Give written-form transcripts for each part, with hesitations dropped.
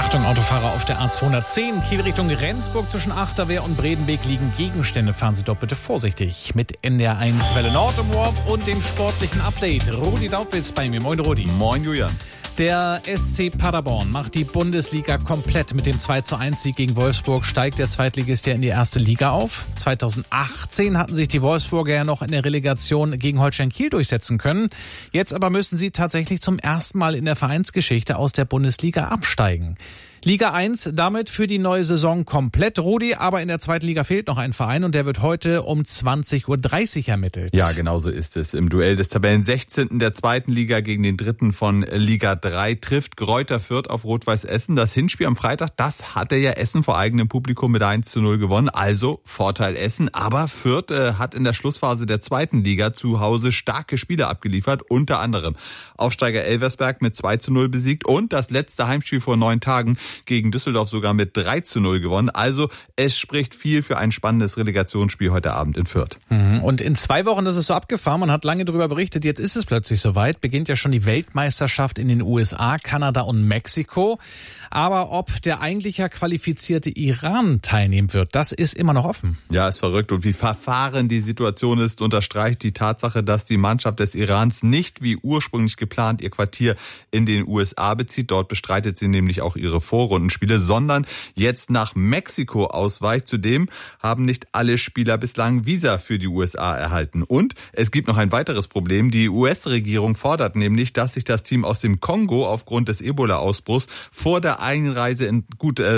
Achtung, Autofahrer auf der A210, Kiel Richtung Rendsburg zwischen Achterwehr und Bredenbeek liegen Gegenstände. Fahren Sie dort bitte vorsichtig. Mit NDR1 Welle Nord im Warp und dem sportlichen Update. Rudi Dautwitz bei mir. Moin Rudi. Moin Julian. Der SC Paderborn macht die Bundesliga komplett. Mit dem 2:1-Sieg gegen Wolfsburg steigt der Zweitligist ja in die erste Liga auf. 2018 hatten sich die Wolfsburger ja noch in der Relegation gegen Holstein Kiel durchsetzen können. Jetzt aber müssen sie tatsächlich zum ersten Mal in der Vereinsgeschichte aus der Bundesliga absteigen. Liga 1 damit für die neue Saison komplett, Rudi, aber in der zweiten Liga fehlt noch ein Verein und der wird heute um 20:30 Uhr ermittelt. Ja, genau so ist es. Im Duell des Tabellen 16. der zweiten Liga gegen den dritten von Liga 3 trifft Greuther Fürth auf Rot-Weiß Essen. Das Hinspiel am Freitag, das hatte ja Essen vor eigenem Publikum mit 1:0 gewonnen, also Vorteil Essen. Aber Fürth hat in der Schlussphase der zweiten Liga zu Hause starke Spiele abgeliefert, unter anderem Aufsteiger Elversberg mit 2:0 besiegt und das letzte Heimspiel vor 9 Tagen gegen Düsseldorf sogar mit 3:0 gewonnen. Also es spricht viel für ein spannendes Relegationsspiel heute Abend in Fürth. Und in 2 Wochen ist es so abgefahren. Man hat lange darüber berichtet. Jetzt ist es plötzlich soweit. Beginnt ja schon die Weltmeisterschaft in den USA, Kanada und Mexiko. Aber ob der eigentlich ja qualifizierte Iran teilnehmen wird, das ist immer noch offen. Ja, ist verrückt. Und wie verfahren die Situation ist, unterstreicht die Tatsache, dass die Mannschaft des Irans nicht wie ursprünglich geplant ihr Quartier in den USA bezieht. Dort bestreitet sie nämlich auch ihre Vorrundenspiele, sondern jetzt nach Mexiko ausweicht. Zudem haben nicht alle Spieler bislang Visa für die USA erhalten. Und es gibt noch ein weiteres Problem. Die US-Regierung fordert nämlich, dass sich das Team aus dem Kongo aufgrund des Ebola-Ausbruchs vor der Einreise in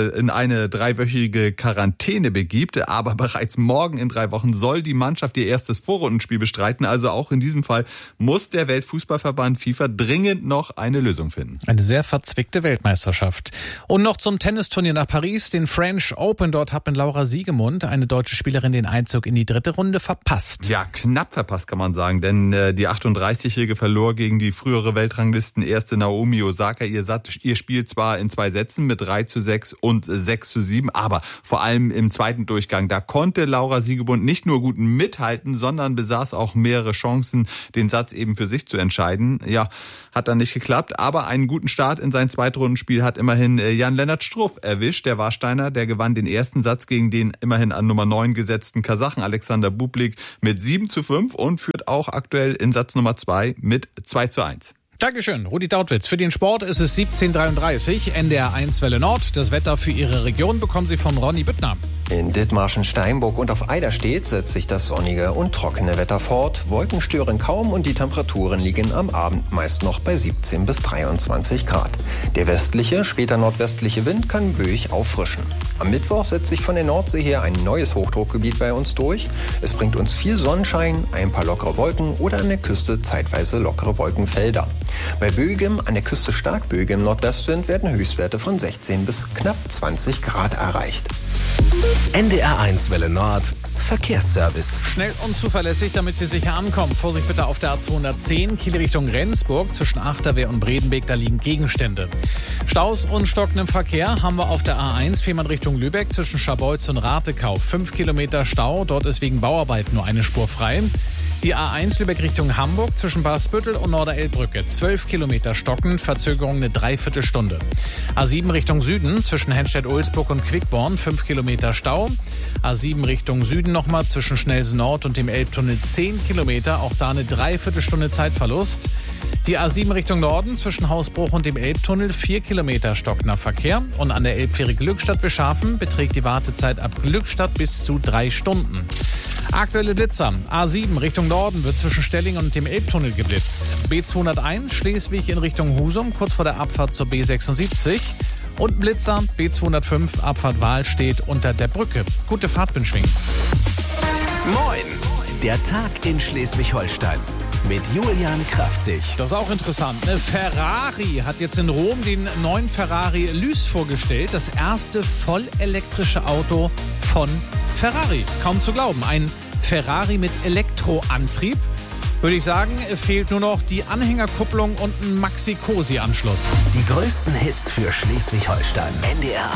eine 3-wöchige Quarantäne begibt. Aber bereits morgen in 3 Wochen soll die Mannschaft ihr erstes Vorrundenspiel bestreiten. Also auch in diesem Fall muss der Weltfußballverband FIFA dringend noch eine Lösung finden. Eine sehr verzwickte Weltmeisterschaft. Und noch zum Tennisturnier nach Paris, den French Open. Dort hat mit Laura Siegemund, eine deutsche Spielerin, den Einzug in die 3. Runde verpasst. Ja, knapp verpasst kann man sagen, denn die 38-Jährige verlor gegen die frühere Weltranglisten-Erste Naomi Osaka ihr Spiel zwar in 2 Sätzen mit 3:6 und 6:7, aber vor allem im zweiten Durchgang, da konnte Laura Siegemund nicht nur gut mithalten, sondern besaß auch mehrere Chancen, den Satz eben für sich zu entscheiden. Ja, hat dann nicht geklappt, aber einen guten Start in sein Zweitrundenspiel hat immerhin Jan-Lennart Struff erwischt. Der Warsteiner, der gewann den ersten Satz gegen den immerhin an Nummer 9 gesetzten Kasachen Alexander Bublik mit 7:5 und führt auch aktuell in Satz Nummer 2 mit 2:1. Dankeschön, Rudi Dautwitz. Für den Sport ist es 17:33, NDR1 Welle Nord. Das Wetter für Ihre Region bekommen Sie von Ronny Büttner. In Dithmarschen, Steinburg und auf Eiderstedt setzt sich das sonnige und trockene Wetter fort. Wolken stören kaum und die Temperaturen liegen am Abend meist noch bei 17 bis 23 Grad. Der westliche, später nordwestliche Wind kann böig auffrischen. Am Mittwoch setzt sich von der Nordsee her ein neues Hochdruckgebiet bei uns durch. Es bringt uns viel Sonnenschein, ein paar lockere Wolken oder an der Küste zeitweise lockere Wolkenfelder. Bei böigem, an der Küste stark böigem Nordwestwind werden Höchstwerte von 16 bis knapp 20 Grad erreicht. NDR1 Welle Nord, Verkehrsservice. Schnell und zuverlässig, damit Sie sicher ankommen. Vorsicht bitte auf der A210, Kiel Richtung Rendsburg. Zwischen Achterwehr und Bredenbeek, da liegen Gegenstände. Staus und stockendem Verkehr haben wir auf der A1, Fehmarn Richtung Lübeck, zwischen Scharbeutz und Ratekau. 5 Kilometer Stau, dort ist wegen Bauarbeiten nur eine Spur frei. Die A1 Lübeck Richtung Hamburg zwischen Basbüttel und Norderelbbrücke. 12 Kilometer stockend, Verzögerung eine Dreiviertelstunde. A7 Richtung Süden zwischen Henstedt-Ulzburg und Quickborn 5 Kilometer Stau. A7 Richtung Süden nochmal zwischen Schnelsen Nord und dem Elbtunnel 10 Kilometer. Auch da eine Dreiviertelstunde Zeitverlust. Die A7 Richtung Norden zwischen Hausbruch und dem Elbtunnel 4 Kilometer stockender Verkehr. Und an der Elbfähre Glückstadt-Beschafen beträgt die Wartezeit ab Glückstadt bis zu 3 Stunden. Aktuelle Blitzer. A7 Richtung Norden wird zwischen Stellingen und dem Elbtunnel geblitzt. B201 Schleswig in Richtung Husum, kurz vor der Abfahrt zur B76. Und Blitzer B205 Abfahrt Wahl steht unter der Brücke. Gute Fahrt wünschen. Moin, der Tag in Schleswig-Holstein. Mit Julian Kraftzig. Das ist auch interessant. Ferrari hat jetzt in Rom den neuen Ferrari Lys vorgestellt. Das erste vollelektrische Auto von Ferrari. Kaum zu glauben. Ein Ferrari mit Elektroantrieb. Würde ich sagen, fehlt nur noch die Anhängerkupplung und ein Maxi-Cosi-Anschluss. Die größten Hits für Schleswig-Holstein. NDR